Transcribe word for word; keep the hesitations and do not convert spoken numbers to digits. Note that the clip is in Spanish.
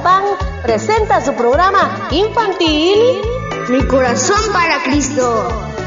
Pan presenta su programa infantil Mi corazón para Cristo.